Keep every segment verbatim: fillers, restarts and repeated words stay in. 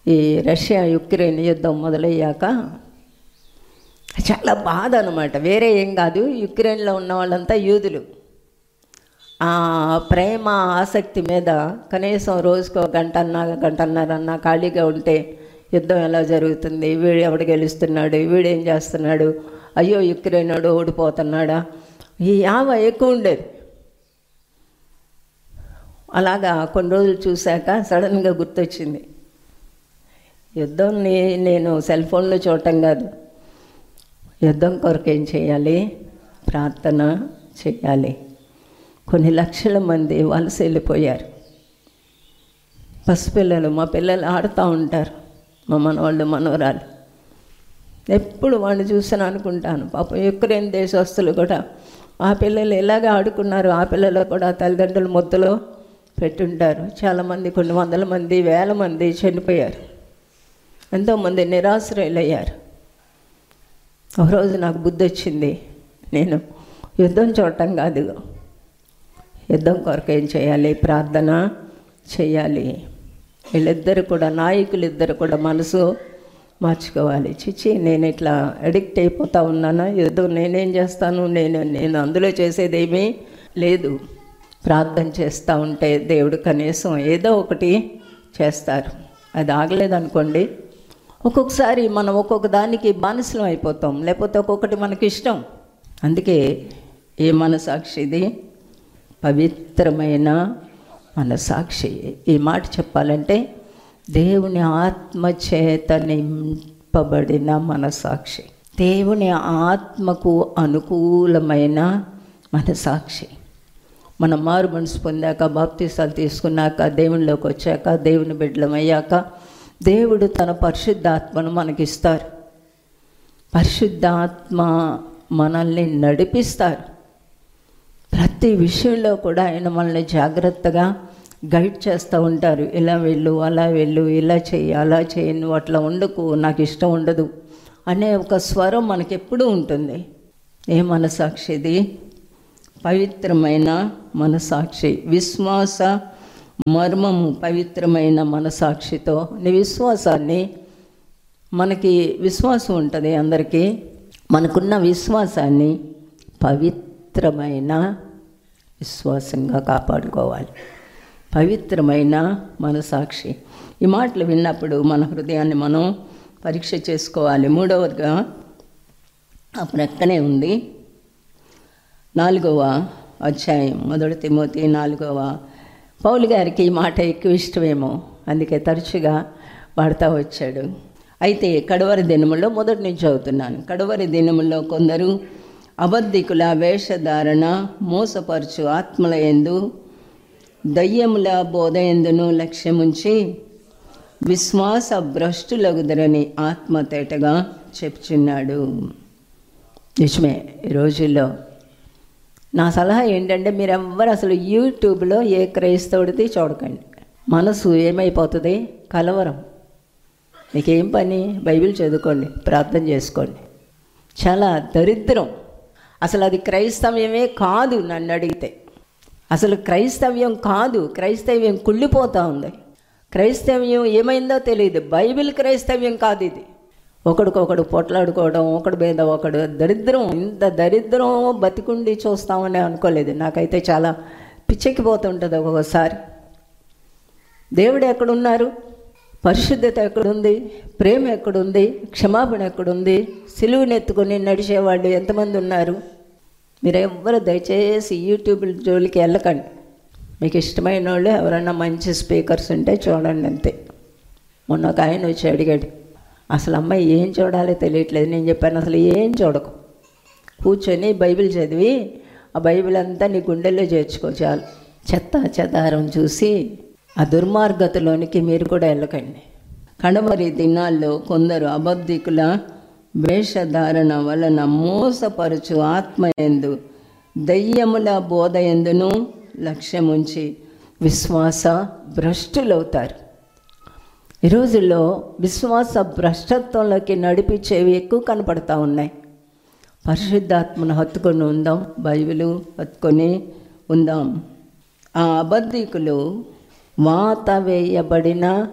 ఈ Russia Ukraine యుద్ధం మొదలయ్యాక చాలా బాధ అనమాట. వేరే ఏం కాదు, యుక్రెయిన్లో ఉన్న వాళ్ళంతా యూదులు. ఆ ప్రేమ ఆసక్తి మీద కనీసం రోజుకో గంటన్నా గంటన్నరన్నా ఖాళీగా ఉంటే యుద్ధం ఎలా జరుగుతుంది, వీడు ఎవడు గెలుస్తున్నాడు, వీడేం చేస్తున్నాడు, అయ్యో యుక్రెయిన్ వాడు ఓడిపోతున్నాడా, ఈ యావ ఎక్కువ ఉండేది. అలాగా కొన్ని రోజులు చూశాక సడన్గా గుర్తొచ్చింది, యుద్ధం నేను సెల్ ఫోన్లో చూడటం కాదు, యుద్ధం కొరకు ఏం చేయాలి, ప్రార్థన చేయాలి. కొన్ని లక్షల మంది వలస వెళ్ళిపోయారు. పసిపిల్లలు, మా పిల్లలు ఆడుతూ ఉంటారు, మా మనవాళ్ళు మనవరాలు. ఎప్పుడు వాడిని చూసాను అనుకుంటాను, పాపం యుక్రెయిన్ దేశస్తులు కూడా ఆ పిల్లలు ఎలాగ ఆడుకున్నారు, ఆ పిల్లలు కూడా తల్లిదండ్రుల ముద్దలో పెట్టుంటారు. చాలామంది, కొన్ని వందల మంది, వేల మంది చనిపోయారు. ఎంతోమంది నిరాశ్రయులయ్యారు. ఒకరోజు నాకు బుద్ధి వచ్చింది, నేను యుద్ధం చూడటం కాదు, యుద్ధం కొరకు ఏం చేయాలి, ప్రార్థన చేయాలి. వీళ్ళిద్దరు కూడా, నాయకులు ఇద్దరు కూడా మనసు మార్చుకోవాలి. చిచి నేను ఇట్లా అడిక్ట్ అయిపోతూ ఉన్నాను, యుద్ధం నేనేం చేస్తాను, నేను నేను అందులో చేసేదేమీ లేదు. ప్రార్థన చేస్తూ ఉంటే దేవుడు కనీసం ఏదో ఒకటి చేస్తారు. అది ఆగలేదనుకోండి, ఒక్కొక్కసారి మనం ఒక్కొక్క దానికి బానిసలం అయిపోతాం, లేకపోతే ఒక్కొక్కటి మనకి ఇష్టం. అందుకే ఏ మనసాక్షిది, పవిత్రమైన మనసాక్షి. ఈ మాట చెప్పాలంటే దేవుని ఆత్మచేత నింపబడిన మనసాక్షి, దేవుని ఆత్మకు అనుకూలమైన మనసాక్షి. మనం మారు మనసు పొందాక, బాప్తీసాలు తీసుకున్నాక, దేవునిలోకి వచ్చాక, దేవుని బిడ్డలం అయ్యాక దేవుడు తన పరిశుద్ధాత్మను మనకిస్తారు. పరిశుద్ధాత్మ మనల్ని నడిపిస్తారు. ప్రతి విషయంలో కూడా ఆయన మనల్ని జాగ్రత్తగా గైడ్ చేస్తూ ఉంటారు. ఇలా వెళ్ళు, అలా వెళ్ళు, ఇలా చెయ్యి, అలా చెయ్యి, నువ్వు అట్లా ఉండకు, నాకు ఇష్టం ఉండదు అనే ఒక స్వరం మనకెప్పుడూ ఉంటుంది. ఏ మనసాక్షిది, పవిత్రమైన మనసాక్షి. విశ్వాస మర్మము పవిత్రమైన మనసాక్షితో. నీ విశ్వాసాన్ని, మనకి విశ్వాసం ఉంటుంది అందరికీ, మనకున్న విశ్వాసాన్ని పవిత్రమైన విశ్వాసంగా కాపాడుకోవాలి. పవిత్రమైన మనసాక్షి. ఈ మాటలు విన్నప్పుడు మన హృదయాన్ని మనం పరీక్ష చేసుకోవాలి. మూడవదిగా ఆ ప్రక్కనే ఉంది, నాలుగవ అధ్యాయం, మొదటి తిమోతి నాలుగవ. పౌలు గారికి ఈ మాట ఎక్కువ ఇష్టమేమో, అందుకే తరచుగా వాడుతూ వచ్చాడు. అయితే కడవరి దినముల్లో, మొదటి నుంచి చదువుతున్నాను, కడవరి దినముల్లో కొందరు అబద్ధికుల వేషధారణ, మోసపరచు ఆత్మల యందు, దయ్యముల బోధ యందును లక్ష్యముంచి విశ్వాస భ్రష్టులగుదరని ఆత్మతేటగా చెప్పుచున్నాడు. నిజమే, ఈ రోజుల్లో నా సలహా ఏంటంటే, మీరెవ్వరు అసలు యూట్యూబ్లో ఏ క్రైస్తవుడిది చూడకండి. మనసు ఏమైపోతుంది, కలవరం. మీకేం పని, బైబిల్ చదువుకోండి, ప్రార్థన చేసుకోండి. చాలా దరిద్రం. అసలు అది క్రైస్తవ్యమే కాదు. నన్ను అడిగితే అసలు క్రైస్తవ్యం కాదు. క్రైస్తవ్యం కుళ్ళిపోతూ ఉంది. క్రైస్తవ్యం ఏమైందో తెలియదు. బైబిల్ క్రైస్తవ్యం కాదు ఇది. ఒకడికొకడు పొట్లాడుకోవడం, ఒకడి మీద ఒకడు, దరిద్రం. ఇంత దరిద్రం బతికుండి చూస్తామని అనుకోలేదు. నాకైతే చాలా పిచ్చెక్కిపోతుంటుంది ఒక్కొక్కసారి. దేవుడు ఎక్కడున్నారు, పరిశుద్ధత ఎక్కడుంది, ప్రేమ ఎక్కడుంది, క్షమాపణ ఎక్కడుంది, సిలువుని ఎత్తుకొని నడిచేవాళ్ళు ఎంతమంది ఉన్నారు? మీరు ఎవ్వరు దయచేసి యూట్యూబ్ జోలికి వెళ్ళకండి. మీకు ఇష్టమైన వాళ్ళు ఎవరైనా మంచి స్పీకర్స్ ఉంటే చూడండి, అంతే. మొన్న ఒక ఆయన వచ్చి అడిగాడు, అసలు అమ్మాయి ఏం చూడాలో తెలియట్లేదు. నేను చెప్పాను, అసలు ఏం చూడకు, కూర్చొని బైబిల్ చదివి ఆ బైబిల్ అంతా నీ గుండెల్లో చేర్చుకో చాలు. చెత్త చెదారం చూసి ఆ దుర్మార్గతలోనికి మీరు కూడా వెళ్ళకండి. కడవరి దినాల్లో కొందరు అబద్ధికుల వేషధారణ వలన మోసపరచు ఆత్మయందు, దయ్యముల బోధ యందును లక్ష్యముంచి విశ్వాస భ్రష్టులవుతారు. ఈ రోజుల్లో విశ్వాస భ్రష్టత్వంలోకి నడిపించేవి ఎక్కువ కనపడతా ఉన్నాయి. పరిశుద్ధాత్మను హత్తుకొని ఉందాం, బైబిలు హత్తుకొని ఉందాం. ఆ అబద్ధికులు వాత వేయబడిన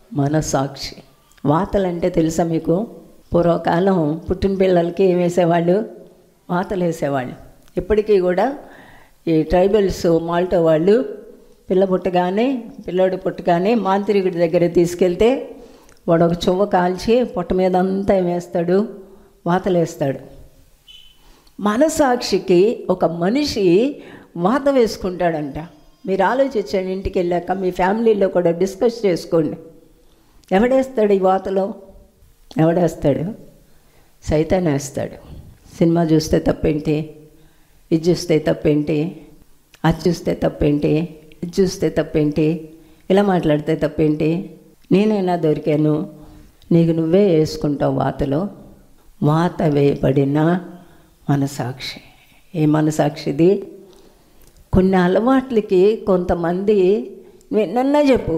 మనసాక్షి. వాతలంటే తెలుసా మీకు? పూర్వకాలం పుట్టిన పిల్లలకి ఏం వేసేవాళ్ళు? వాతలు వేసేవాళ్ళు. ఇప్పటికీ కూడా ఈ ట్రైబల్స్ మాల్టో వాళ్ళు పిల్ల పుట్టగానే పిల్లోడు పుట్టగానే మాంత్రికుడి దగ్గర తీసుకెళ్తే వాడు ఒక చువ్వ కాల్చి పొట్ట మీద అంతా వేస్తాడు, వాతలు వేస్తాడు. మనసాక్షికి ఒక మనిషి వాత వేసుకుంటాడంట. మీరు ఆలోచించండి, ఇంటికి వెళ్ళాక మీ ఫ్యామిలీలో కూడా డిస్కస్ చేసుకోండి. ఎవడేస్తాడు ఈ వాతలో? ఎవడేస్తాడు? సైతాన్ వేస్తాడు. సినిమా చూస్తే తప్పేంటి? ఇది చూస్తే తప్పేంటి? అది చూస్తే తప్పేంటి? ఇది చూస్తే తప్పేంటి? ఇలా మాట్లాడితే తప్పేంటి? నేనైనా దొరికాను, నీకు నువ్వే వేసుకుంటావు వాతలో. వాత వేయబడిన మనసాక్షి. ఏ మనసాక్షిది? కొన్ని అలవాట్లకి కొంతమంది నిన్న చెప్పు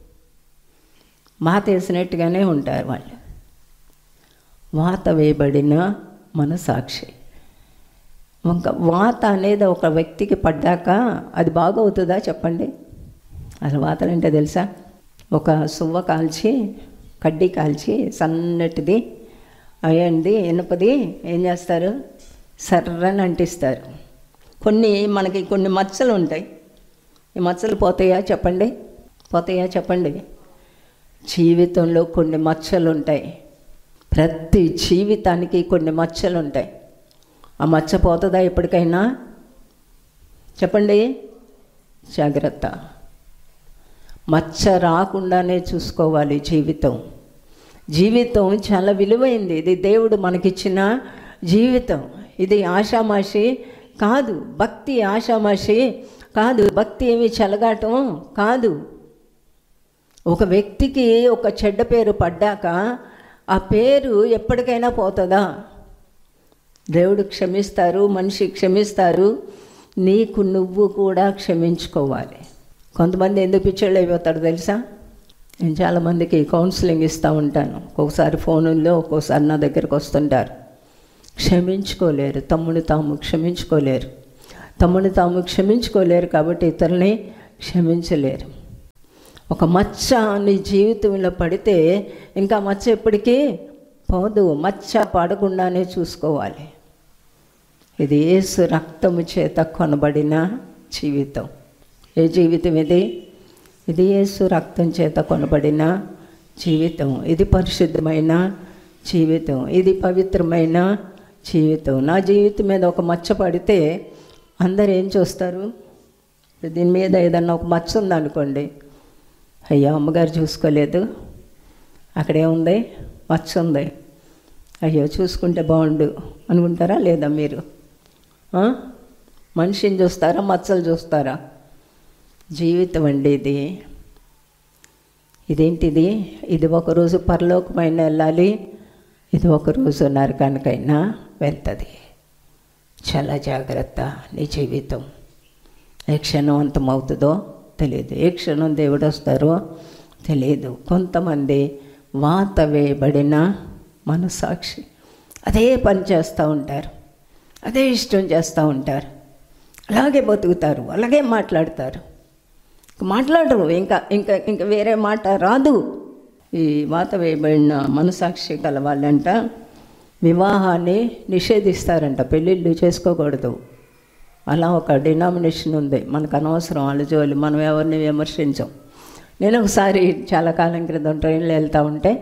వాత వేసినట్టుగానే ఉంటారు వాళ్ళు. వాత వేయబడిన మనసాక్షి. ఒక వాత అనేది ఒక వ్యక్తికి పడ్డాక అది బాగవుతుందా చెప్పండి? అసలు వాతలు అంటే తెలుసా? ఒక సువ్వ కాల్చి, కడ్డీ కాల్చి సన్నటిది అయ్యండి ఇనుపది ఏం చేస్తారు? సర్రని అంటిస్తారు. కొన్ని మనకి కొన్ని మచ్చలు ఉంటాయి. ఈ మచ్చలు పోతాయా చెప్పండి? పోతాయా చెప్పండి? జీవితంలో కొన్ని మచ్చలు ఉంటాయి. ప్రతి జీవితానికి కొన్ని మచ్చలు ఉంటాయి. ఆ మచ్చ పోతుందా ఎప్పటికైనా? చెప్పండి. జాగ్రత్త. మచ్చ రాకుండానే చూసుకోవాలి జీవితం. జీవితం చాలా విలువైంది. ఇది దేవుడు మనకిచ్చిన జీవితం. ఇది ఆషామాషి కాదు. భక్తి ఆషామాషి కాదు. భక్తి ఏమి చెలగాటం కాదు. ఒక వ్యక్తికి ఒక చెడ్డ పేరు పడ్డాక ఆ పేరు ఎప్పటికైనా పోతుందా? దేవుడు క్షమిస్తారు, మనిషి క్షమిస్తారు, నీకు నువ్వు కూడా క్షమించుకోవాలి. కొంతమంది ఎందుకు పిచ్చోళ్ళు అయిపోతారు తెలుసా? నేను చాలామందికి కౌన్సిలింగ్ ఇస్తూ ఉంటాను. ఒక్కొక్కసారి ఫోనుల్లో, ఒక్కొక్కసారి నా దగ్గరకు వస్తుంటారు. క్షమించుకోలేరు, తమ్ముడు తాము క్షమించుకోలేరు. తమ్ముడు తాము క్షమించుకోలేరు కాబట్టి ఇతరుల్ని క్షమించలేరు. ఒక మచ్చ నీ జీవితంలో పడితే ఇంకా మచ్చ ఎప్పటికీ పోదు. మచ్చ పడకుండానే చూసుకోవాలి. ఇది యేసు రక్తము చేత కొనబడిన జీవితం. ఏ జీవితం ఇది? ఇది యేసు రక్తం చేత కొనబడిన జీవితం. ఇది పరిశుద్ధమైన జీవితం. ఇది పవిత్రమైన జీవితం. నా జీవితం మీద ఒక మచ్చ పడితే అందరు ఏం చూస్తారు? దీని మీద ఏదన్నా ఒక మచ్చ ఉందనుకోండి, అయ్యో అమ్మగారు చూసుకోలేదు, అక్కడేముంది? మచ్చ ఉంది, అయ్యో చూసుకుంటే బాగుండు అనుకుంటారా లేదా? మీరు మనిషిని చూస్తారా, మచ్చలు చూస్తారా? జీవితం అండి ఇది. ఇదేంటిది? ఇది ఒకరోజు పరలోకమైన వెళ్ళాలి, ఇది ఒకరోజు నరకానికైనా వెళ్తుంది. చాలా జాగ్రత్త. నీ జీవితం ఏ క్షణం అంతమవుతుందో తెలియదు, ఏ క్షణం దేవుడు వస్తారో తెలియదు. కొంతమంది వాత వేయబడిన మనసాక్షి అదే పని చేస్తూ ఉంటారు, అదే ఇష్టం చేస్తూ ఉంటారు, అలాగే బతుకుతారు, అలాగే మాట్లాడతారు. మాట్లాడరు, ఇంకా ఇంకా ఇంకా వేరే మాట రాదు. ఈ వాత వేయబడిన మనసాక్షి గల వాళ్ళంట వివాహాన్ని నిషేధిస్తారంట, పెళ్ళిళ్ళు చేసుకోకూడదు. అలా ఒక డినామినేషన్ ఉంది. మనకు అనవసరం వాళ్ళ జోలి, మనం ఎవరిని విమర్శించాం. నేను ఒకసారి చాలా కాలం క్రితం ట్రైన్లో వెళ్తూ ఉంటే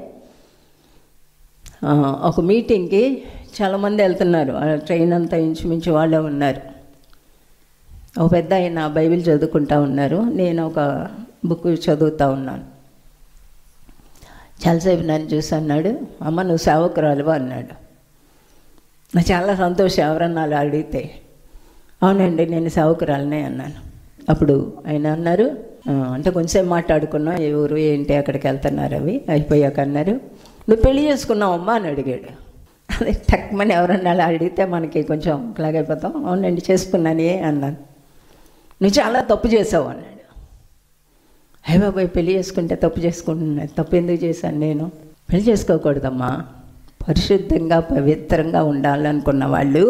ఒక మీటింగ్కి చాలామంది వెళ్తున్నారు. ట్రైన్ అంతా ఇంచుమించు వాళ్ళే ఉన్నారు. ఒక పెద్ద ఆయన బైబిల్ చదువుకుంటూ ఉన్నారు, నేను ఒక బుక్ చదువుతూ ఉన్నాను. చాలాసేపు నన్ను చూసి అన్నాడు, అమ్మ నువ్వు సేవకురాలువా అన్నాడు. నాకు చాలా సంతోషం ఎవరన్నా అలా అడిగితే. అవునండి నేను సేవకురాలనే అన్నాను. అప్పుడు ఆయన అన్నారు, అంటే కొంచెంసేపు మాట్లాడుకున్నాం, ఏ ఊరు ఏంటి ఎక్కడికి వెళ్తున్నారు అవి అయిపోయాక అన్నారు, నువ్వు పెళ్లి చేసుకున్నావమ్మా అని అడిగాడు. అదే టక్మని ఎవరన్నా అలా అడిగితే మనకి కొంచెం ఇలాగైపోతాం. అవునండి చేసుకున్నానే అన్నాను. నువ్వు చాలా తప్పు చేసావు అన్నాడు. అయ్య బాబాయ్ పెళ్లి చేసుకుంటే తప్పు చేసుకుంటున్నాను, తప్పు ఎందుకు చేశాను నేను? పెళ్లి చేసుకోకూడదమ్మా, పరిశుద్ధంగా పవిత్రంగా ఉండాలనుకున్న వాళ్ళు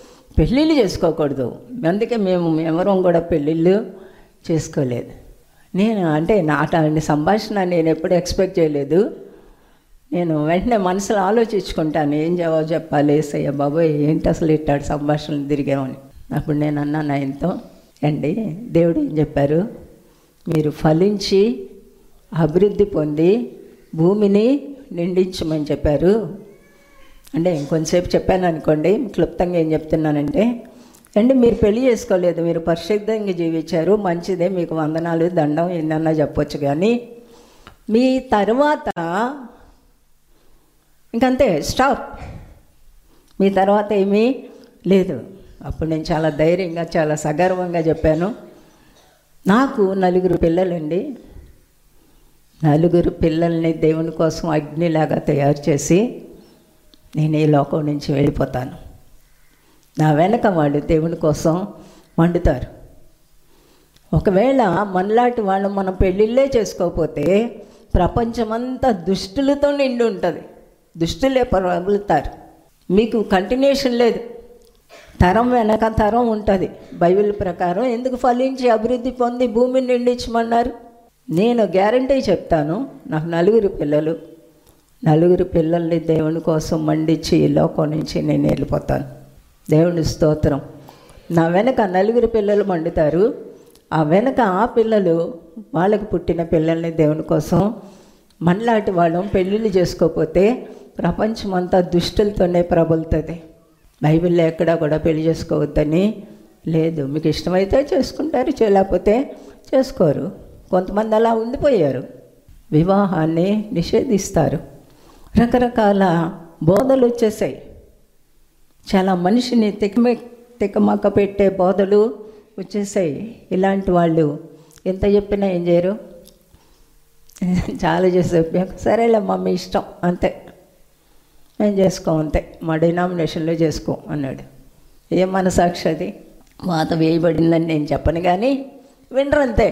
పెళ్ళిళ్ళు చేసుకోకూడదు. అందుకే మేము ఎవరం కూడా పెళ్ళిళ్ళు చేసుకోలేదు. నేను అంటే నా అట్లాంటి సంభాషణ నేను ఎప్పుడు ఎక్స్పెక్ట్ చేయలేదు. నేను వెంటనే మనసులో ఆలోచించుకుంటాను, ఏం జవాబు చెప్పాలి ఏసయ్య బాబోయ్, ఏంటి అసలు ఇట్టాడు సంభాషణలు తిరిగామని. అప్పుడు నేను అన్నాను ఆయనతో, అండి దేవుడు ఏం చెప్పారు, మీరు ఫలించి అభివృద్ధి పొంది భూమిని నిండించమని చెప్పారు. అంటే ఇంకొంతసేపు చెప్పాను అనుకోండి, క్లుప్తంగా ఏం చెప్తున్నానంటే, అండి మీరు పెళ్లి చేసుకోలేదు, మీరు పరిశుద్ధంగా జీవించారు, మంచిదే, మీకు వందనాలు దండం ఎన్నన్నా చెప్పొచ్చు, కానీ మీ తర్వాత ఇంకంతే, స్టాప్, మీ తర్వాత ఏమీ లేదు. అప్పుడు నేను చాలా ధైర్యంగా చాలా సగర్వంగా చెప్పాను, నాకు నలుగురు పిల్లలండి, నలుగురు పిల్లల్ని దేవుని కోసం అగ్నిలాగా తయారు చేసి నేను ఈ లోకం నుంచి వెళ్ళిపోతాను. నా వెనక వాళ్ళు దేవుని కోసం వండుతారు. ఒకవేళ మనలాంటి వాళ్ళు మనం పెళ్ళిళ్ళే చేసుకోకపోతే ప్రపంచమంతా దుష్టులతో నిండి ఉంటుంది, దుష్టులే ప్రబలుతారు. మీకు కంటిన్యూషన్ లేదు, తరం వెనక తరం ఉంటుంది. బైబిల్ ప్రకారం ఎందుకు ఫలించి అభివృద్ధి పొంది భూమిని నిండించమన్నారు? నేను గ్యారంటీ చెప్తాను, నాకు నలుగురు పిల్లలు, నలుగురు పిల్లల్ని దేవుని కోసం మండించి ఈ లోకం నుంచి నేను వెళ్ళిపోతాను. దేవుని స్తోత్రం. నా వెనక నలుగురు పిల్లలు మండుతారు, ఆ వెనక ఆ పిల్లలు వాళ్ళకి పుట్టిన పిల్లల్ని దేవుని కోసం, మనలాంటి వాళ్ళం పెళ్ళిళ్ళు చేసుకోకపోతే ప్రపంచం అంతా దుష్టులతోనే ప్రబలుతుంది. బైబిల్లో ఎక్కడా కూడా పెళ్లి చేసుకోవద్దని లేదు, మీకు ఇష్టమైతే చేసుకుంటారు, చేయలేకపోతే చేసుకోరు. కొంతమంది అలా ఉండిపోయారు, వివాహాన్ని నిషేధిస్తారు, రకరకాల బోధలు వచ్చేసాయి, చాలా మనిషిని తికమ తికమక్క పెట్టే బోధలు వచ్చేసాయి. ఇలాంటి వాళ్ళు ఎంత చెప్పినా ఏం చేయరు, చాలా చేసి చెప్పాక సరేలే మమ్మీ ఇష్టం అంతే, మేము చేసుకోం అంతే, మా డినామినేషన్లో చేసుకోం అన్నాడు. ఏం మనసాక్షి అది? వాత వేయబడిందని నేను చెప్పను కానీ వినరు అంతే.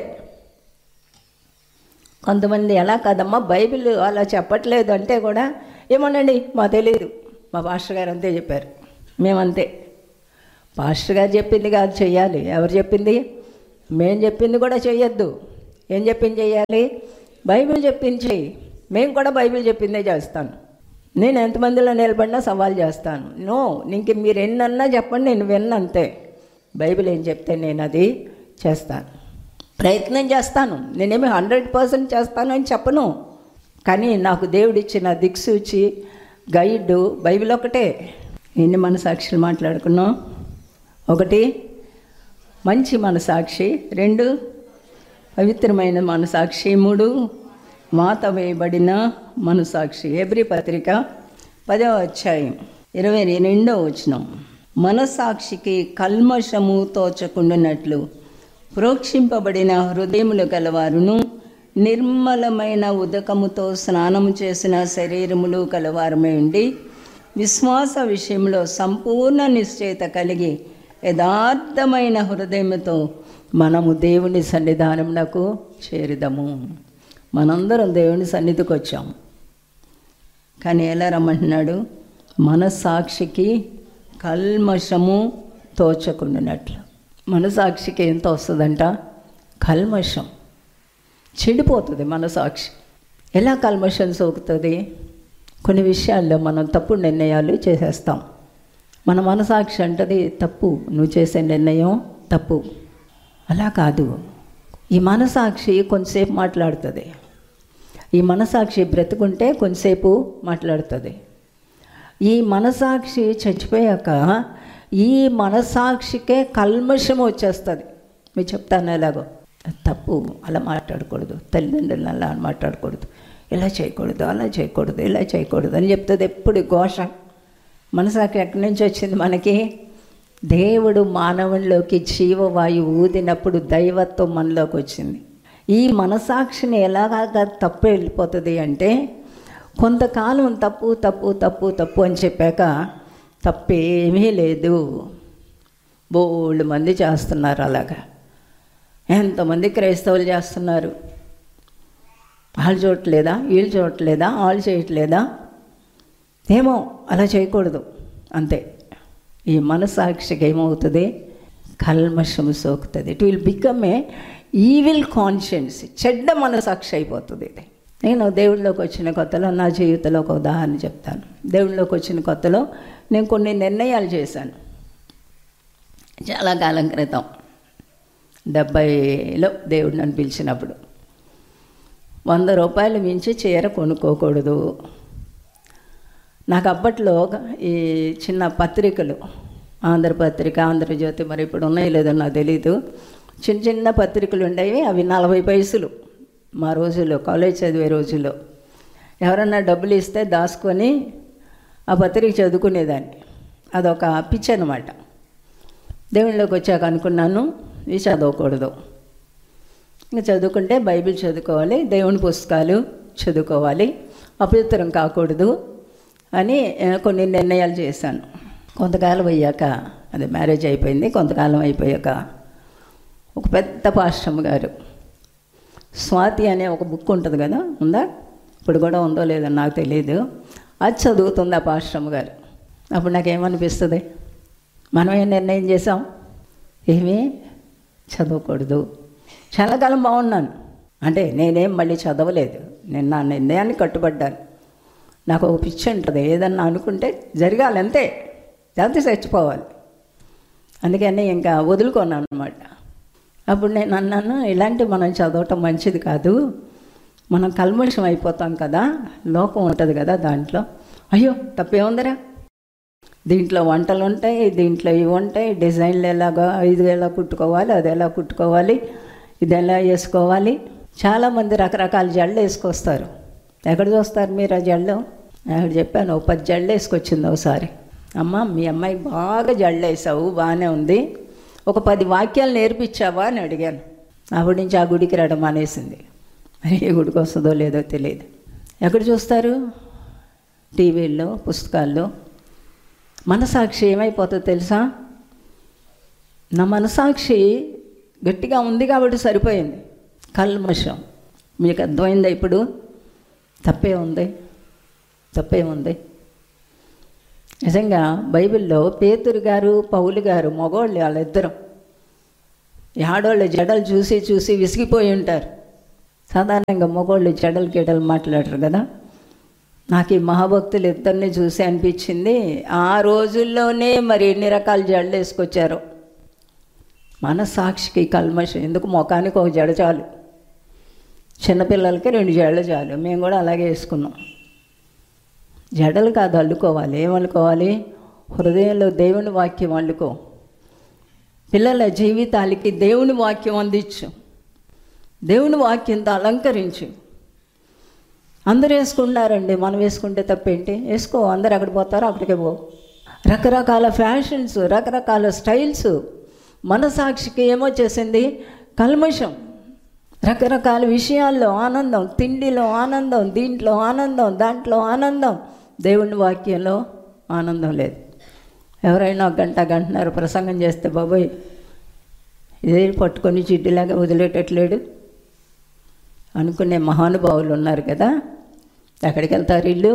కొంతమంది ఎలా కాదమ్మా బైబిల్ అలా చెప్పట్లేదు అంటే కూడా ఏమోనండి మా తెలియదు, మా పాస్టర్ గారు అంతే చెప్పారు, మేమంతే. పాస్టర్ గారు చెప్పింది కాదు చెయ్యాలి, ఎవరు చెప్పింది? మేము చెప్పింది కూడా చెయ్యొద్దు. ఏం చెప్పింది చెయ్యాలి? బైబిల్ చెప్పింది చెయ్యి. మేము కూడా బైబిల్ చెప్పిందే చేస్తాను. నేను ఎంతమందిలో నిలబడినా సవాల్ చేస్తాను. నో, ఇంక మీరు ఎన్నన్నా చెప్పండి, నేను విన్నంతే. బైబిల్ ఏం చెప్తే నేను అది చేస్తాను, ప్రయత్నం చేస్తాను. నేనేమి హండ్రెడ్ పర్సెంట్ చేస్తాను అని చెప్పను, కానీ నాకు దేవుడిచ్చిన దిక్సూచి గైడ్ బైబిల్ ఒకటే. ఎన్ని మనసాక్షులు మాట్లాడుకున్నాం? ఒకటి మంచి మనసాక్షి, రెండు పవిత్రమైన మనసాక్షి, మూడు వాత వేయబడిన మనసాక్షి. హెబ్రీ పత్రిక పదవ అధ్యాయం ఇరవై రెండో వచనం, మనసాక్షికి కల్మషము తోచకుండానట్లు ప్రోక్షింపబడిన హృదయములు గలవారును నిర్మలమైన ఉదకముతో స్నానము చేసిన శరీరములు కలవారమై ఉండి విశ్వాస విషయంలో సంపూర్ణ నిశ్చయత కలిగి యథార్థమైన హృదయముతో మనము దేవుని సన్నిధానమునకు చేరుదము. మనందరం దేవుని సన్నిధికి వచ్చాము, కానీ ఎలా రమ్మంటున్నాడు? మనసాక్షికి కల్మషము తోచకుండానట్లు. మనసాక్షికి ఎంత వస్తుందంట? కల్మషం, చెడిపోతుంది మనసాక్షి. ఎలా కల్మషం సోకుతుంది? కొన్ని విషయాల్లో మనం తప్పుడు నిర్ణయాలు చేసేస్తాం. మన మనసాక్షి అంటది తప్పు, నువ్వు చేసే నిర్ణయం తప్పు. అలా కాదు, ఈ మనసాక్షి కొంతసేపు మాట్లాడుతుంది. ఈ మనసాక్షి బ్రతుకుంటే కొంతసేపు మాట్లాడుతుంది. ఈ మనసాక్షి చచ్చిపోయాక ఈ మనసాక్షికే కల్మషం వచ్చేస్తుంది. మీరు చెప్తాను ఎలాగో, తప్పు, అలా మాట్లాడకూడదు, తల్లిదండ్రులను అలా మాట్లాడకూడదు, ఇలా చేయకూడదు, అలా చేయకూడదు, ఇలా చేయకూడదు అని చెప్తుంది ఎప్పుడు ఘోష. మనసాక్షి ఎక్కడి నుంచి వచ్చింది మనకి? దేవుడు మానవుల్లోకి జీవవాయువు ఊదినప్పుడు దైవత్వం మనలోకి వచ్చింది. ఈ మనసాక్షిని ఎలాగా తప్పు వెళ్ళిపోతుంది అంటే, కొంతకాలం తప్పు తప్పు తప్పు తప్పు అని చెప్పాక తప్పేమీ లేదు. బోల్డ్ మంది చేస్తున్నారు అలాగా. ఎంతమంది క్రైస్తవులు చేస్తున్నారు. వాళ్ళు చూడట్లేదా, వీళ్ళు చూడట్లేదా, వాళ్ళు చేయట్లేదా? ఏమో అలా చేయకూడదు అంతే. ఈ మనసాక్షికి ఏమవుతుంది? కల్మషము సోకుతుంది. It will become a evil conscience, చెడ్డ మనసాక్షి అయిపోతుంది ఇది. నేను దేవుడిలోకి వచ్చిన కొత్తలో నా జీవితంలో ఒక ఉదాహరణ చెప్తాను. దేవుడిలోకి వచ్చిన కొత్తలో నేను కొన్ని నిర్ణయాలు చేశాను. చాలా కాలం క్రితం, డెబ్భైలో దేవుడు నన్ను పిలిచినప్పుడు, వంద రూపాయలు మించి చీర కొనుక్కోకూడదు. నాకు అప్పట్లో ఈ చిన్న పత్రికలు, ఆంధ్రపత్రిక, ఆంధ్రజ్యోతి, మరి ఇప్పుడు ఉన్నాయో లేదో నాకు తెలీదు, చిన్న చిన్న పత్రికలు ఉండేవి. అవి నలభై పైసలు మా రోజుల్లో, కాలేజ్ చదివే రోజుల్లో. ఎవరన్నా డబ్బులు ఇస్తే దాచుకొని ఆ పత్రిక చదువుకునేదాన్ని. అదొక పిచ్చి అనమాట. దేవుళ్ళలోకి వచ్చాక అనుకున్నాను, ఇవి చదవకూడదు. ఇంకా చదువుకుంటే బైబిల్ చదువుకోవాలి, దేవుని పుస్తకాలు చదువుకోవాలి, అపవిత్రం కాకూడదు అని కొన్ని నిర్ణయాలు చేశాను. కొంతకాలం అయ్యాక, అదే మ్యారేజ్ అయిపోయింది, కొంతకాలం అయిపోయాక ఒక పెద్ద పాస్టమ్ గారు, స్వాతి అనే ఒక బుక్ ఉంటుంది కదా, ఉందా? ఇప్పుడు కూడా ఉందో లేదో నాకు తెలియదు. అది చదువుతుంది ఆ పాస్టమ్ గారు. అప్పుడు నాకేమనిపిస్తుంది, మనం ఏం నిర్ణయం చేసాం, ఏమీ చదవకూడదు. చాలా కాలం బాగున్నాను, అంటే నేనేం మళ్ళీ చదవలేదు, నేను నా నిర్ణయాన్ని కట్టుబడ్డాను. నాకు ఒక పిచ్చి ఉంటుంది, ఏదన్నా అనుకుంటే జరగాలి అంతే, లేకపోతే చచ్చిపోవాలి. అందుకని ఇంకా వదులుకోన్నాను అనమాట. అప్పుడు నేను అన్నాను, ఇలాంటివి మనం చదవటం మంచిది కాదు, మనం కల్మషం అయిపోతాం కదా, లోకం ఉంటుంది కదా దాంట్లో. అయ్యో తప్పేముందిరా, దీంట్లో వంటలు ఉంటాయి, దీంట్లో ఇవి ఉంటాయి, డిజైన్లు ఎలాగా, ఇది ఎలా కుట్టుకోవాలి, అది ఎలా కుట్టుకోవాలి, ఇది ఎలా వేసుకోవాలి. చాలామంది రకరకాల జళ్ళు వేసుకొస్తారు. ఎక్కడ చూస్తారు మీరు ఆ జళ్ళు? అక్కడ చెప్పాను, ఓ పది జళ్ళు వేసుకొచ్చింది ఒకసారి. అమ్మ మీ అమ్మాయికి బాగా జళ్ళు వేసావు, బాగానే ఉంది, ఒక పది వాక్యాలు నేర్పించావా అని అడిగాను. అప్పటి నుంచి ఆ గుడికి రావడం మానేసింది. మరి ఏ గుడికి వస్తుందో లేదో తెలియదు. ఎక్కడ చూస్తారు? టీవీల్లో, పుస్తకాల్లో. మనసాక్షి ఏమైపోతుందో తెలుసా? నా మనసాక్షి గట్టిగా ఉంది కాబట్టి సరిపోయింది. కల్మషం. మీకు అర్థమైందా ఇప్పుడు? తప్పే ఉంది, తప్పే ఉంది. నిజంగా బైబిల్లో పేతురు గారు, పౌలు గారు, మగవాళ్ళు వాళ్ళిద్దరం ఆడవాళ్ళ జడలు చూసి చూసి విసిగిపోయి ఉంటారు. సాధారణంగా మగవాళ్ళు జడలు గిడలు మాట్లాడరు కదా. నాకు ఈ మహాభక్తులు ఇద్దరిని చూసి అనిపించింది, ఆ రోజుల్లోనే మరి ఎన్ని రకాల జడలు వేసుకొచ్చారో. మనసాక్షికి కల్మషం ఎందుకు? ముఖానికి ఒక జడ చాలు, చిన్నపిల్లలకి రెండు జడలు చాలు. మేము కూడా అలాగే వేసుకున్నాం. జడలు కాదు అల్లుకోవాలి. ఏమల్లుకోవాలి? హృదయంలో దేవుని వాక్యం అల్లుకో. పిల్లల జీవితాలకి దేవుని వాక్యం అందించు, దేవుని వాక్యంతో అలంకరించు. అందరూ వేసుకున్నారండి, మనం వేసుకుంటే తప్పేంటి? వేసుకో, అందరు అక్కడ పోతారో అక్కడికే పో. రకరకాల ఫ్యాషన్స్, రకరకాల స్టైల్స్. మనసాక్షికి ఏమొచ్చేసింది? కల్మషం. రకరకాల విషయాల్లో ఆనందం, తిండిలో ఆనందం, దీంట్లో ఆనందం, దాంట్లో ఆనందం. దేవుని వాక్యంలో ఆనందం లేదు. ఎవరైనా ఒక గంట గంటన్నర ప్రసంగం చేస్తే బాబోయ్ ఇదే పట్టుకొని చిడ్డిలాగా వదిలేటట్లేడు అనుకునే మహానుభావులు ఉన్నారు కదా. ఎక్కడికి వెళ్తారు వీళ్ళు?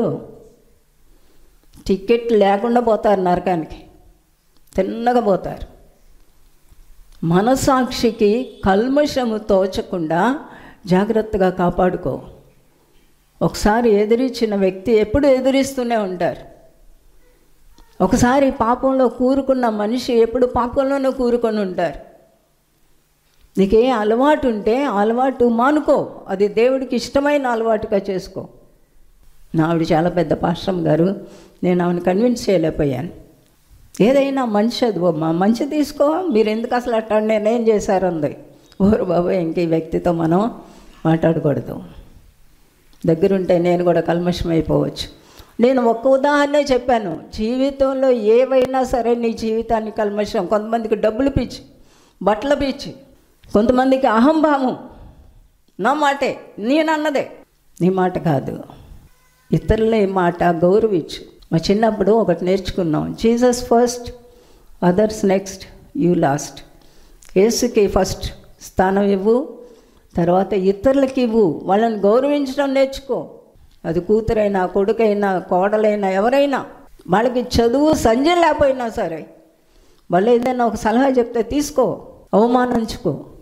టికెట్ లేకుండా పోతారు నరకానికి, తిన్నగా పోతారు. మనసాక్షికి కల్మషము తోచకుండా జాగ్రత్తగా కాపాడుకో. ఒకసారి ఎదిరించిన వ్యక్తి ఎప్పుడు ఎదిరిస్తూనే ఉంటారు. ఒకసారి పాపంలో కూరుకున్న మనిషి ఎప్పుడు పాపంలోనే కూరుకొని ఉంటారు. నీకే అలవాటు ఉంటే అలవాటు మానుకో, అది దేవుడికి ఇష్టమైన అలవాటుగా చేసుకో. నా ఆవిడ చాలా పెద్ద పాస్టమ్ గారు, నేను ఆవిడని కన్విన్స్ చేయలేకపోయాను. ఏదైనా మంచి చదువమ్మా, మంచి తీసుకో, మీరు ఎందుకు అసలు అట్లా నిర్ణయం చేశారంది. ఓరు బాబు, ఇంక ఈ వ్యక్తితో మనం మాట్లాడకూడదు. దగ్గరుంటే నేను కూడా కల్మషం అయిపోవచ్చు. నేను ఒక్క ఉదాహరణే చెప్పాను. జీవితంలో ఏవైనా సరే నీ జీవితాన్ని కల్మషం. కొంతమందికి డబ్బులు పిచ్చి, బట్టల పిచ్చి, కొంతమందికి అహంభావం. నా మాటే, నేనన్నదే, నీ మాట కాదు. ఇతరుల మాట గౌరవించు. మా చిన్నప్పుడు ఒకటి నేర్చుకున్నాం, Jesus first, others next, you last. యేసుకి first స్థానం ఇవ్వు, తర్వాత ఇతరులకి ఇవ్వు. వాళ్ళని గౌరవించడం నేర్చుకో. అది కూతురైనా, కొడుకైనా, కోడలైనా, ఎవరైనా. వాళ్ళకి చదువు సంజయ్ లేకపోయినా సరే వాళ్ళు ఏదైనా ఒక సలహా చెప్తే తీసుకో, అవమానించుకో.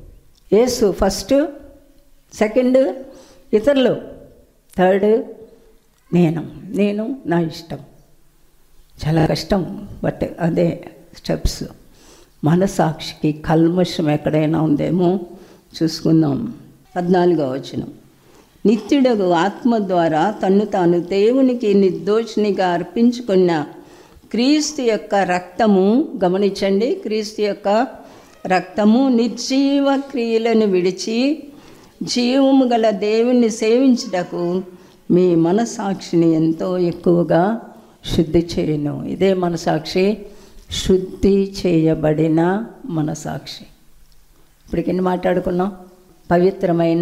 యేసు ఫస్ట్, సెకండ్ ఇతరులు, థర్డ్ నేను నేను నా ఇష్టం. చాలా కష్టం, బట్ అదే స్టెప్స్. మనసాక్షికి కల్మషం ఎక్కడైనా ఉందేమో చూసుకుందాం. పద్నాలుగో వచనం, నిత్యుడగు ఆత్మ ద్వారా తన్ను తాను దేవునికి నిర్దోషినిగా అర్పించుకున్న క్రీస్తు యొక్క రక్తము, గమనించండి, క్రీస్తు యొక్క రక్తము నిర్జీవ క్రియలను విడిచి జీవము గల దేవుణ్ణి సేవించుటకు మీ మనసాక్షిని ఎంతో ఎక్కువగా శుద్ధి చేయను. ఇదే మనసాక్షి, శుద్ధి చేయబడిన మనసాక్షి. ఇప్పటికి ఎన్ని మాట్లాడుకున్నాం? పవిత్రమైన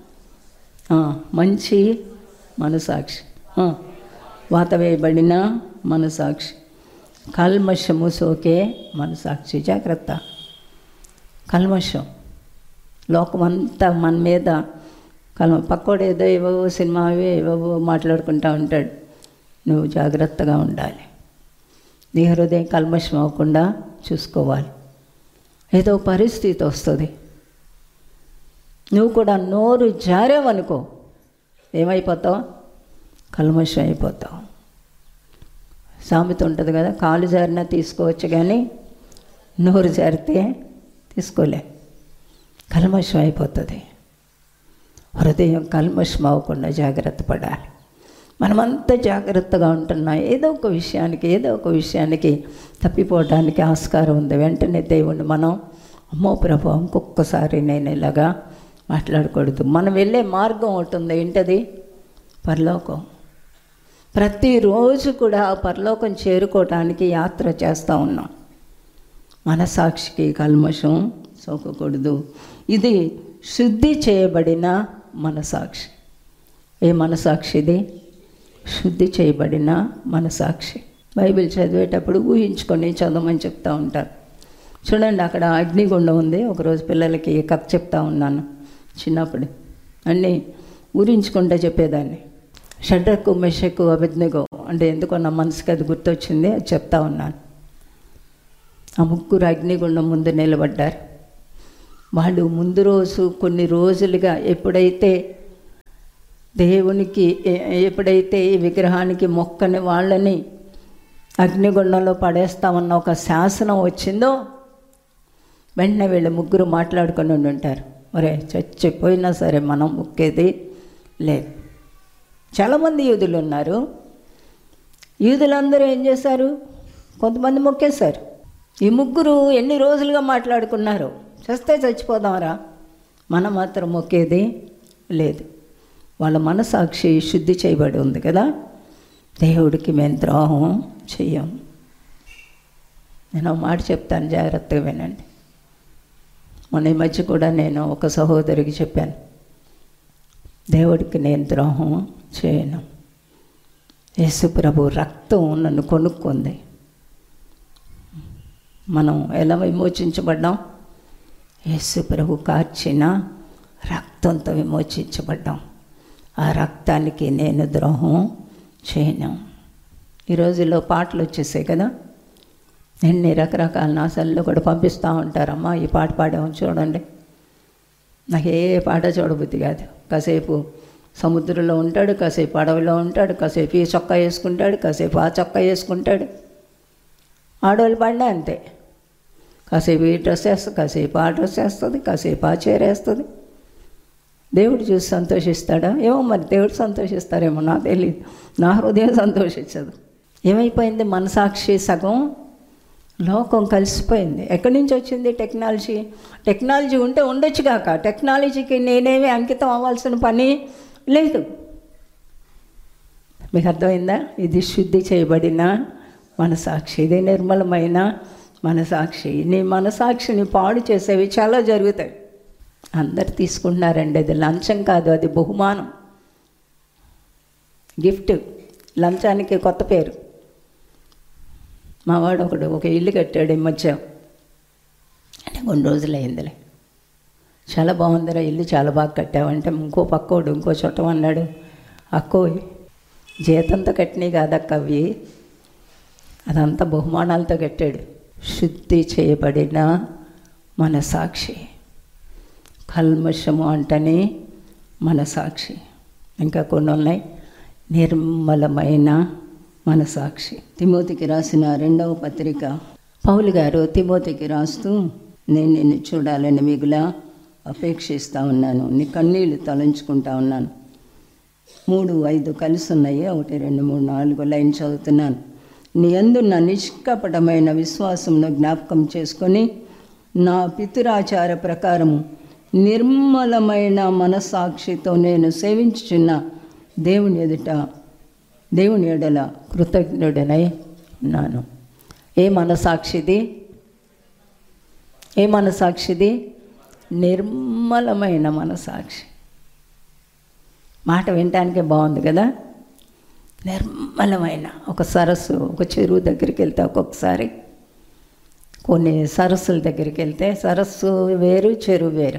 మంచి మనసాక్షి, వాత వేయబడిన మనసాక్షి, కల్మషము సోకే మనసాక్షి. జాగ్రత్త, కల్మషం లోకమంతా మన మీద కల్మ. పక్కోడు ఏదో ఏవో సినిమా ఏవో మాట్లాడుకుంటూ ఉంటాడు. నువ్వు జాగ్రత్తగా ఉండాలి. నీ హృదయం కల్మషం అవ్వకుండా చూసుకోవాలి. ఏదో పరిస్థితి వస్తుంది, నువ్వు కూడా నోరు జారేవనుకో, ఏమైపోతావు? కల్మషం అయిపోతావు. సామెత ఉంటుంది కదా, కాలు జారినా తీసుకోవచ్చు కానీ నోరు జారితే తీసుకోలే, కల్మషం అయిపోతుంది. హృదయం కల్మషం అవ్వకుండా జాగ్రత్త పడాలి. మనమంతా జాగ్రత్తగా ఉంటున్నాం. ఏదో ఒక విషయానికి ఏదో ఒక విషయానికి తప్పిపోవడానికి ఆస్కారం ఉంది. వెంటనే దేవుణ్ణి మనం, అమ్మో ప్రభు ఇంకొకసారి నేను ఇలాగా మాట్లాడకూడదు. మనం వెళ్ళే మార్గం ఒకటి ఉంది, ఏంటది? పరలోకం. ప్రతిరోజు కూడా పరలోకం చేరుకోవటానికి యాత్ర చేస్తూ ఉన్నాం. మనసాక్షికి కల్మషం సోకకూడదు. ఇది శుద్ధి చేయబడిన మనసాక్షి. ఏ మనసాక్షి ఇది? శుద్ధి చేయబడిన మనసాక్షి. బైబిల్ చదివేటప్పుడు ఊహించుకొని చదవమని చెప్తూ ఉంటారు. చూడండి, అక్కడ అగ్నిగుండం ఉంది. ఒకరోజు పిల్లలకి కథ చెప్తా ఉన్నాను చిన్నప్పుడు, అన్నీ ఊరించుకుంటే చెప్పేదాన్ని. షడ్రకు, మెషకు, అబేద్నెగో అంటే ఎందుకో నా మనసుకి అది గుర్తొచ్చింది, అది చెప్తా ఉన్నాను. ఆ ముగ్గురు అగ్నిగుండం ముందు నిలబడ్డారు. వాళ్ళు ముందు రోజు కొన్ని రోజులుగా ఎప్పుడైతే దేవునికి ఎప్పుడైతే ఈ విగ్రహానికి మొక్కని వాళ్ళని అగ్నిగుండంలో పడేస్తామన్న ఒక శాసనం వచ్చిందో వెంటనే వీళ్ళు ముగ్గురు మాట్లాడుకొని ఉంటారు, ఒరే చచ్చిపోయినా సరే మనం మొక్కేది లేదు. చాలామంది యూదులు ఉన్నారు. యూదులందరూ ఏం చేశారు? కొంతమంది మొక్కేశారు. ఈ ముగ్గురు ఎన్ని రోజులుగా మాట్లాడుకున్నారు, చస్తే చచ్చిపోదాంరా, మనం మాత్రం మొక్కేది లేదు. వాళ్ళ మనసాక్షి శుద్ధి చేయబడి ఉంది కదా. దేవుడికి మేము ద్రోహం చెయ్యం. నేను ఒక మాట చెప్తాను, జాగ్రత్తగా వినండి. మొన్న ఈ మధ్య కూడా నేను ఒక సహోదరికి చెప్పాను, దేవుడికి నేను ద్రోహం చేయను. యేసు ప్రభు రక్తం నన్ను కొనుక్కుంది. మనం ఎలా విమోచించబడ్డాం? యేసు ప్రభు కార్చిన రక్తంతో విమోచించబడ్డాం. ఆ రక్తానికి నేను ద్రోహం చేయను. ఈ రోజుల్లో పాటలు వచ్చేసాయి కదా, ఎన్ని రకరకాల నాసాల్లో కూడా పంపిస్తూ ఉంటారమ్మా, ఈ పాట పాడాము చూడండి. నాకు ఏ పాట చూడబుద్ధి కాదు. కాసేపు సముద్రంలో ఉంటాడు, కాసేపు అడవిలో ఉంటాడు, కాసేపు ఈ చొక్కా వేసుకుంటాడు, కాసేపు ఆ చొక్కా వేసుకుంటాడు. ఆడవాళ్ళు పాడినా అంతే, కాసేపు ఈ డ్రెస్ వేస్తుంది, కాసేపు ఆ డ్రెస్ వేస్తుంది, కాసేపు ఆ చీర వేస్తుంది. దేవుడు చూసి సంతోషిస్తాడా? ఏమో మరి, దేవుడు సంతోషిస్తారేమో నాకు తెలియదు. నా హృదయం సంతోషించదు. ఏమైపోయింది? మనసాక్షి సగం లోకం కలిసిపోయింది. ఎక్కడి నుంచి వచ్చింది టెక్నాలజీ? టెక్నాలజీ ఉంటే ఉండొచ్చు కాక, టెక్నాలజీకి నేనేమి అంకితం అవ్వాల్సిన పని లేదు. మీకు అర్థమైందా? ఇది శుద్ధి చేయబడిన మనసాక్షి, ఇది నిర్మలమైన మనసాక్షి. నీ మనసాక్షిని పాడు చేసేవి చాలా జరుగుతాయి. అందరు తీసుకుంటున్నారండి, అది లంచం కాదు, అది బహుమానం, గిఫ్ట్. లంచానికి కొత్త పేరు. మావాడు ఒకడు ఒక ఇల్లు కట్టాడు ఈ మధ్య, అంటే కొన్ని రోజులు అయిందిలే. చాలా బాగుందిరా ఇల్లు, చాలా బాగా కట్టావంటే ఇంకో పక్కోడు ఇంకో చుట్టం అన్నాడు, అక్కో జీతంతో కట్టినవి కాదక్క అవి, అదంతా బహుమానాలతో కట్టాడు. శుద్ధి చేయబడిన మనసాక్షి, కల్మషము అంటేనే మనసాక్షి. ఇంకా కొన్ని ఉన్నాయి, నిర్మలమైన మనసాక్షి. తిమోతికి రాసిన రెండవ పత్రిక పౌలు గారు తిమోతికి రాస్తూ, నేను నిన్ను చూడాలని మిగులా అపేక్షిస్తూ ఉన్నాను, నీ కన్నీళ్ళు తలంచుకుంటా ఉన్నాను. మూడు ఐదు కలిసి ఉన్నాయి, ఒకటి రెండు మూడు నాలుగు లైన్ చదువుతున్నాను. నీ యందున్న నిష్కపటమైన విశ్వాసమును జ్ఞాపకం చేసుకొని నా పితురాచార ప్రకారము నిర్మలమైన మనసాక్షితో నేను సేవించుచున్న దేవుని ఎదుట దేవుని ఎడల కృతజ్ఞుడనై ఉన్నాను. ఏ మనసాక్షిది? ఏ మనసాక్షిది? నిర్మలమైన మనసాక్షి. మాట వినటానికే బాగుంది కదా. నిర్మలమైన ఒక సరస్సు, ఒక చెరువు దగ్గరికి వెళ్తే ఒక్కొక్కసారి కొన్ని సరస్సుల దగ్గరికి వెళ్తే సరస్సు వేరు, చెరువు వేరు.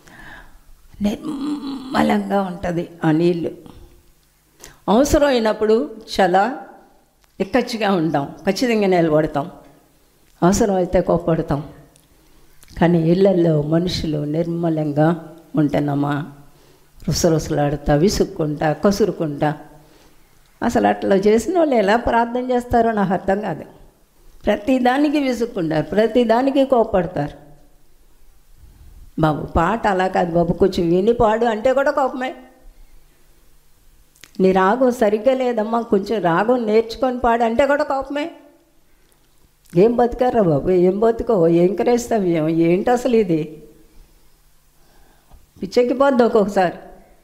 నిర్మలంగా ఉంటుంది ఆ నీళ్ళు. అవసరం అయినప్పుడు చాలా ఎక్కచ్చిగా ఉంటాం, ఖచ్చితంగా నిలబడతాం, అవసరం అయితే కోప్పడతాం. కానీ ఇళ్ళల్లో మనుషులు నిర్మలంగా ఉంటున్నామా? రుసరుసలాడుతా, విసుక్కుంటా, కసురుకుంటా. అసలు అట్లా చేసిన వాళ్ళు ఎలా ప్రార్థన చేస్తారో నాకు అర్థం కాదు. ప్రతిదానికి విసుక్కుంటారు, ప్రతిదానికి కోప్పడతారు. బాబు పాట అలా కాదు బాబు, కొంచెం విని పాడు అంటే కూడా కోపమే. నీ రాగం సరిగ్గా లేదమ్మా, కొంచెం రాగం నేర్చుకొని పాడు అంటే కూడా కోపమే. ఏం బతికారా బాబు, ఏం బతుకో, ఏం క్రైస్తవ్యం ఏంటి అసలు ఇది? పిచ్చెక్కిపోద్ది ఒక్కొక్కసారి.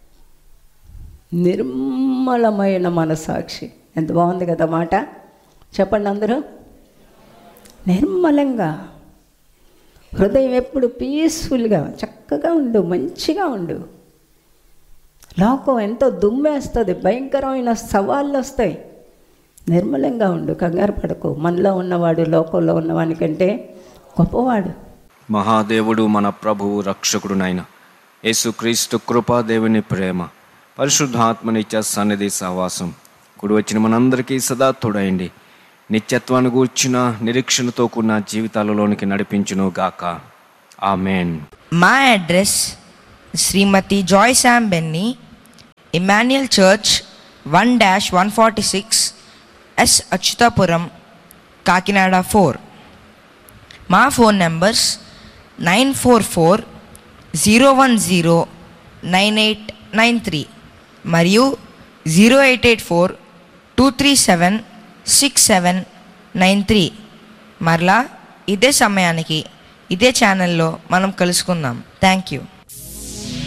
నిర్మలమైన మనసాక్షి. ఎంత బాగుంది కదా మాట. చెప్పండి అందరూ. నిర్మలంగా, హృదయం ఎప్పుడు పీస్ఫుల్గా చక్కగా ఉండు, మంచిగా ఉండు. లోకం ఎంతో దుమ్మేస్తుంది, భయంకరమైన సవాళ్ళు వస్తాయి. నిర్మలంగా ఉండు, కంగారు పడకు. మనలో ఉన్నవాడు లోకంలో ఉన్నవానికంటే గొప్పవాడు. మహాదేవుడు మన ప్రభువు రక్షకుడునైన యేసుక్రీస్తు కృపా, దేవుని ప్రేమ, పరిశుద్ధాత్మ నిత్య సన్నిధి సహవాసం కూడి వచ్చిన మనందరికీ సదా తోడైండి నిత్యత్వాన్ని గూర్చిన నిరీక్షణతో కూడిన జీవితాలలోనికి నడిపించును గాక. ఆమెన్. మా అడ్రస్ శ్రీమతి Joy Sam Benny, Emmanuel church, one dash one forty six yes Atchutapuram, Kakinada four. మా phone numbers nine four four zero one zero nine eight nine three మరియు zero eight eight four two three seven six seven nine three. మరలా ఇదే సమయానికి ఇదే ఛానల్లో మనం కలుసుకుందాం. Thank you.